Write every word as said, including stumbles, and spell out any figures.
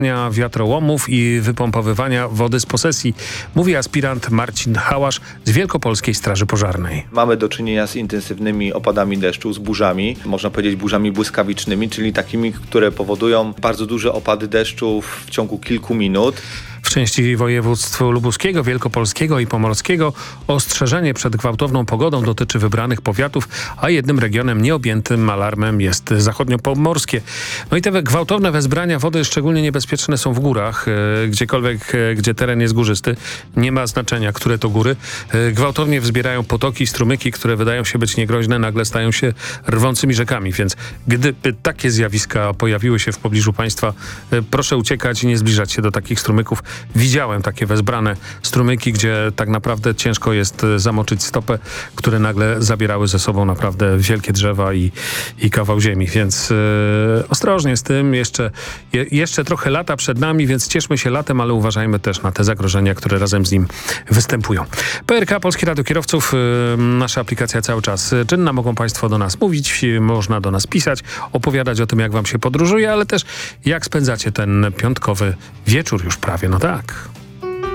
wiatrołomów i wypompowywania wody z posesji, mówi aspirant Marcin Hałasz z Wielkopolskiej Straży Pożarnej. Mamy do czynienia z intensywnymi opadami deszczu, z burzami, można powiedzieć burzami błyskawicznymi, czyli takimi, które powodują bardzo duże opady deszczu w ciągu kilku minut. W części województw lubuskiego, wielkopolskiego i pomorskiego ostrzeżenie przed gwałtowną pogodą dotyczy wybranych powiatów, a jednym regionem nieobjętym alarmem jest zachodniopomorskie. No i te gwałtowne wezbrania wody szczególnie niebezpieczne są w górach, e, gdziekolwiek, e, gdzie teren jest górzysty. Nie ma znaczenia, które to góry. E, gwałtownie wzbierają potoki, strumyki, które wydają się być niegroźne, nagle stają się rwącymi rzekami. Więc gdyby takie zjawiska pojawiły się w pobliżu państwa, e, proszę uciekać i nie zbliżać się do takich strumyków. Widziałem takie wezbrane strumyki, gdzie tak naprawdę ciężko jest zamoczyć stopę, które nagle zabierały ze sobą naprawdę wielkie drzewa i, i kawał ziemi. Więc yy, ostrożnie z tym. Jeszcze, je, jeszcze trochę lata przed nami, więc cieszmy się latem, ale uważajmy też na te zagrożenia, które razem z nim występują. P R K, Polskie Radio Kierowców, yy, nasza aplikacja cały czas czynna. Mogą państwo do nas mówić, można do nas pisać, opowiadać o tym, jak wam się podróżuje, ale też jak spędzacie ten piątkowy wieczór już prawie. No tak.